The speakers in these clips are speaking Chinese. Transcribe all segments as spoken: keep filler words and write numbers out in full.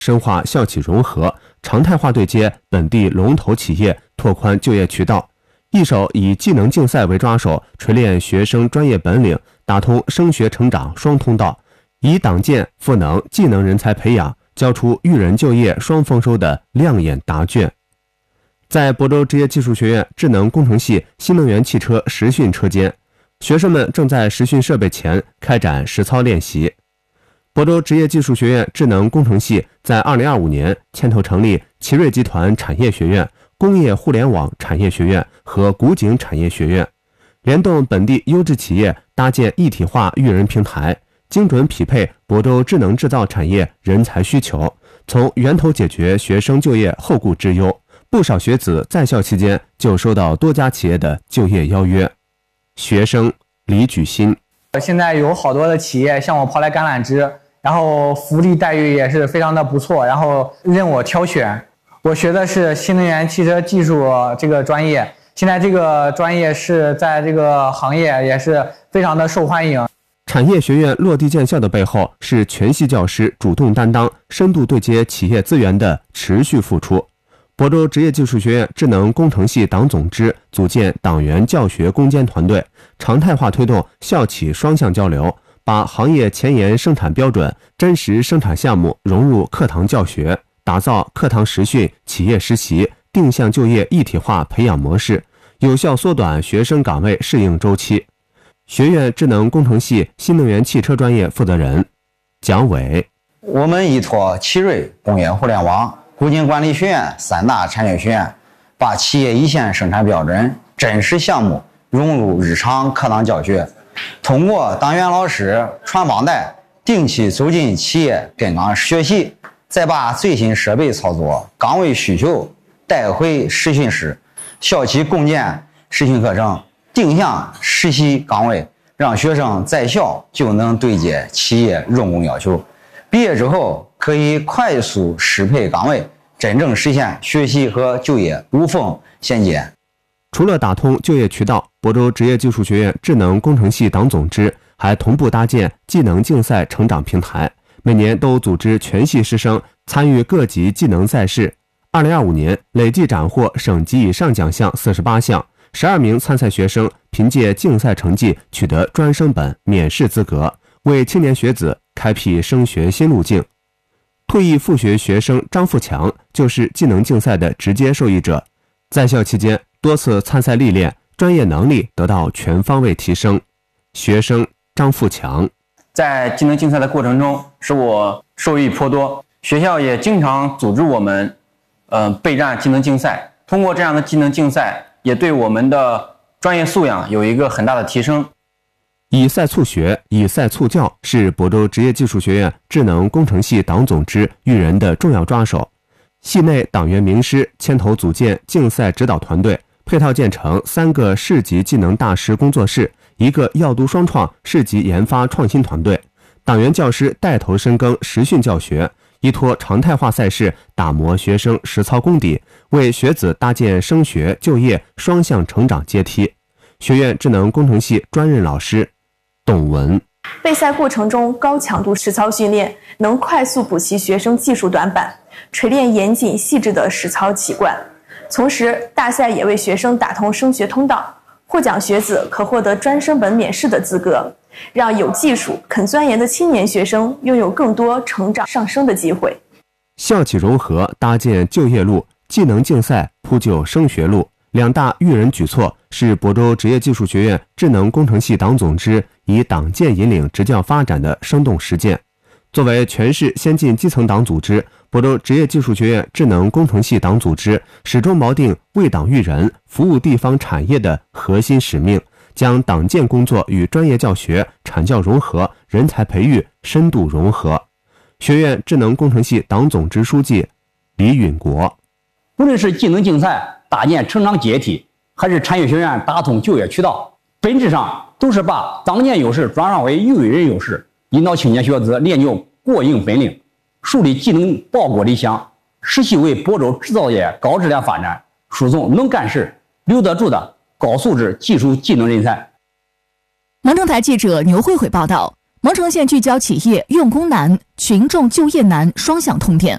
深化校企融合，常态化对接本地龙头企业，拓宽就业渠道。一手以技能竞赛为抓手，锤炼学生专业本领，打通升学成长双通道，以党建赋能技能人才培养，交出育人就业双丰收的亮眼答卷。在亳州职业技术学院智能工程系新能源汽车实训车间，学生们正在实训设备前开展实操练习。亳州职业技术学院智能工程系在二零二五年牵头成立奇瑞集团产业学院、工业互联网产业学院和古井产业学院，联动本地优质企业，搭建一体化育人平台，精准匹配亳州智能制造产业人才需求，从源头解决学生就业后顾之忧。不少学子在校期间就收到多家企业的就业邀约。学生李举新， 现在有好多的企业向我抛来橄榄枝，然后福利待遇也是非常的不错，然后任我挑选。我学的是新能源汽车技术这个专业，现在这个专业是在这个行业也是非常的受欢迎。 产业学院落地建校的背后，是全系教师主动担当、深度对接企业资源的持续付出。亳州职业技术学院智能工程系党总支组建党员教学攻坚团队，常态化推动校企双向交流，把行业前沿生产标准、真实生产项目融入课堂教学，打造课堂实训、企业实习、定向就业一体化培养模式，有效缩短学生岗位适应周期。学院智能工程系新能源汽车专业负责人蒋伟， 我们依托奇瑞工业互联网、古井管理学院三大产业学院，把企业一线生产标准、真实项目融入日常课堂教学，通过党员老师传帮带，定期走进企业跟岗学习，再把最新设备操作、岗位需求带回实训室，校企共建实训课程，定向实习岗位，让学生在校就能对接企业用工要求，毕业之后可以快速适配岗位，真正实现学习和就业无缝衔接。 除了打通就业渠道，亳州职业技术学院智能工程系党总支还同步搭建技能竞赛成长平台，每年都组织全系师生参与各级技能赛事。二零二五年累计斩获省级以上奖项四十八项，十二名参赛学生凭借竞赛成绩取得专升本免试资格，为青年学子开辟升学新路径。退役复学学生张富强就是技能竞赛的直接受益者，在校期间多次参赛历练，专业能力得到全方位提升。学生张富强， 在技能竞赛的过程中，使我受益颇多。学校也经常组织我们，呃，备战技能竞赛。通过这样的技能竞赛，也对我们的专业素养有一个很大的提升。 以赛促学，以赛促教是亳州职业技术学院智能工程系党总支育人的重要抓手。系内党员名师牵头组建竞赛指导团队，配套建成三个市级技能大师工作室，一个药都双创市级研发创新团队。党员教师带头深耕实训教学，依托常态化赛事打磨学生实操功底，为学子搭建升学就业双向成长阶梯。学院智能工程系专任老师董文， 备赛过程中高强度实操训练能快速补齐学生技术短板，锤炼严谨细致的实操习惯。同时，大赛也为学生打通升学通道，获奖学子可获得专升本免试的资格，让有技术、肯钻研的青年学生拥有更多成长上升的机会。 校企融合搭建就业路，技能竞赛铺就升学路，两大育人举措是亳州职业技术学院智能工程系党总支以党建引领职教发展的生动实践。作为全市先进基层党组织，亳州职业技术学院智能工程系党组织始终锚定为党育人、服务地方产业的核心使命，将党建工作与专业教学、产教融合、人才培育深度融合。学院智能工程系党总支书记李允国， 无论是技能竞赛搭建成长阶梯，还是产业学院打通就业渠道，本质上都是把党建优势转化为育人优势，引导青年学子练就过硬本领，树立技能报国理想，实际为亳州制造业高质量发展输送能干事、留得住的高素质技术技能人才。 蒙城台记者牛慧慧报道，蒙城县聚焦企业用工难、群众就业难双向痛点，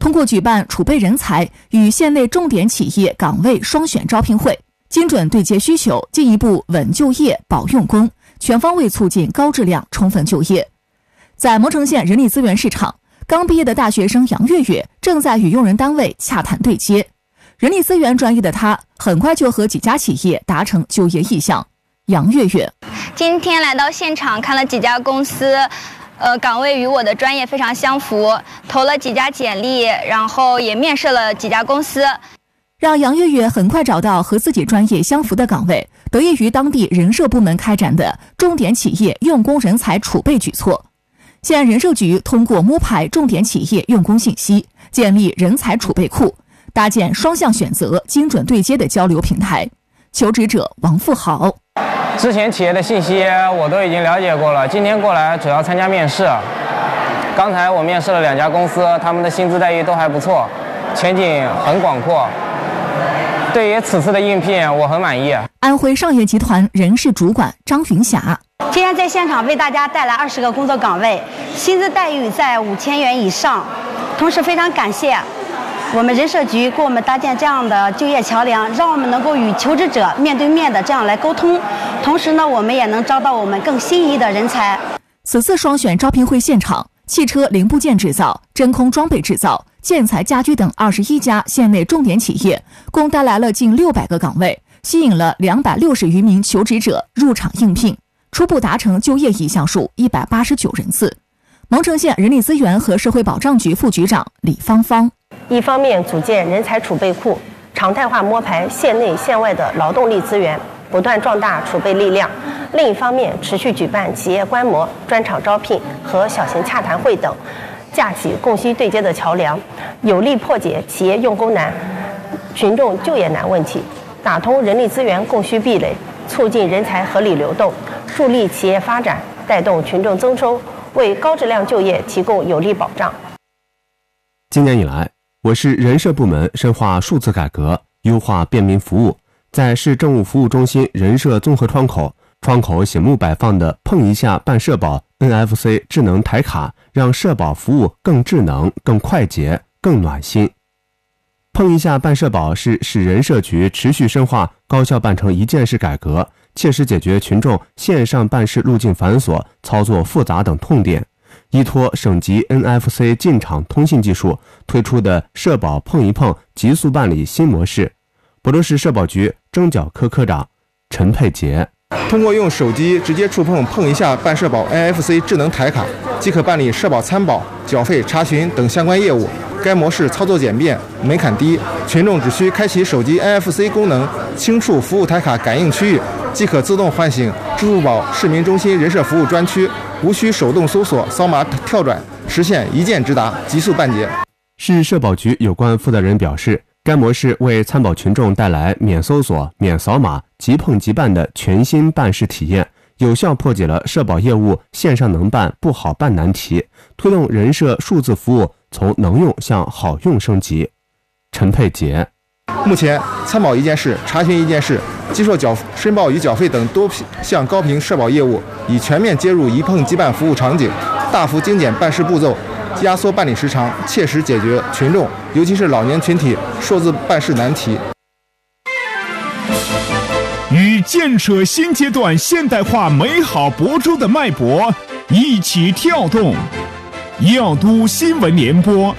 通过举办储备人才与县内重点企业岗位双选招聘会，精准对接需求，进一步稳就业、保用工，全方位促进高质量充分就业。在蒙城县人力资源市场，刚毕业的大学生杨月月正在与用人单位洽谈对接。人力资源专业的她，很快就和几家企业达成就业意向。杨月月， 今天来到现场看了几家公司，呃，岗位与我的专业非常相符，投了几家简历，然后也面试了几家公司。 让杨月月很快找到和自己专业相符的岗位，得益于当地人社部门开展的重点企业用工人才储备举措。县人社局通过摸排重点企业用工信息，建立人才储备库，搭建双向选择、精准对接的交流平台。求职者王富豪， 之前企业的信息我都已经了解过了，今天过来主要参加面试。刚才我面试了两家公司，他们的薪资待遇都还不错，前景很广阔。对于此次的应聘，我很满意。 安徽上业集团人事主管张云霞， 今天在现场为大家带来二十个工作岗位，薪资待遇在五千元以上。同时非常感谢我们人社局给我们搭建这样的就业桥梁，让我们能够与求职者面对面的这样来沟通。同时呢，我们也能招到我们更心仪的人才。 此次双选招聘会现场，汽车零部件制造、真空装备制造、建材家居等二十一家县内重点企业，共带来了近六百个岗位，吸引了两百六十余名求职者入场应聘，初步达成就业意向数一百八十九人次。蒙城县人力资源和社会保障局副局长李芳芳， 一方面组建人才储备库，常态化摸排县内县外的劳动力资源，不断壮大储备力量；另一方面，持续举办企业观摩、专场招聘和小型洽谈会等，架起供需对接的桥梁，有力破解企业用工难、群众就业难问题，打通人力资源供需壁垒，促进人才合理流动，助力企业发展，带动群众增收，为高质量就业提供有力保障。 今年以来，我市人社部门深化数字改革，优化便民服务，在市政务服务中心人社综合窗口，窗口醒目摆放的碰一下办社保 N F C 智能台卡，让社保服务更智能、更快捷、更暖心。碰一下办社保是市人社局持续深化高效办成一件事改革，切实解决群众线上办事路径繁琐、操作复杂等痛点。依托省级 N F C 进场通信技术推出的社保碰一碰极速办理新模式。博多市社保局征缴科科长陈佩杰， 通过用手机直接触碰碰一下办社保 N F C 智能台卡，即可办理社保参保、缴费、查询等相关业务。该模式操作简便，门槛低，群众只需开启手机 N F C 功能，轻触服务台卡感应区域，即可自动唤醒支付宝市民中心人社服务专区，无需手动搜索、扫码跳转，实现一键直达，极速办结。 市社保局有关负责人表示，该模式为参保群众带来免搜索、免扫码、即碰即办的全新办事体验，有效破解了社保业务线上能办不好办难题，推动人社数字服务从能用向好用升级。陈佩杰， 目前参保一件事、查询一件事、接受缴申报与缴费等多项高频社保业务已全面接入一碰即办服务场景，大幅精简办事步骤，压缩办理时长，切实解决群众尤其是老年群体数字办事难题。 与建设新阶段现代化美好博州的脉搏一起跳动，耀都新闻联播。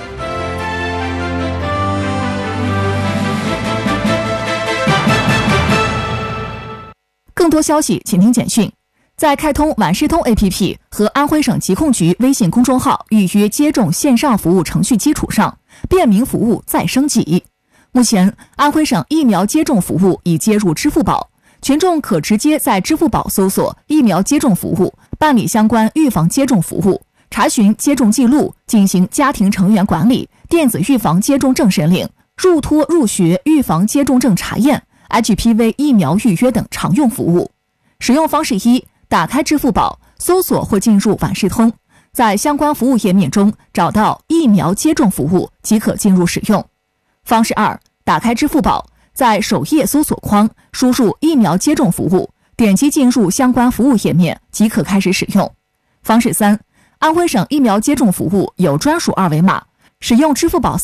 更多消息请听简讯。在开通晚市通 A P P 和安徽省疾控局微信公众号预约接种线上服务程序基础上，便民服务再升级。目前，安徽省疫苗接种服务已接入支付宝，群众可直接在支付宝搜索疫苗接种服务，办理相关预防接种服务，查询接种记录，进行家庭成员管理、电子预防接种证申领、入托入学预防接种证查验、H P V 疫苗预约等常用服务。使用方式一，打开支付宝，搜索或进入晚市通，在相关服务页面中找到疫苗接种服务即可进入使用。方式二，打开支付宝，在首页搜索框输入疫苗接种服务，点击进入相关服务页面即可开始使用。方式三，安徽省疫苗接种服务有专属二维码，使用支付宝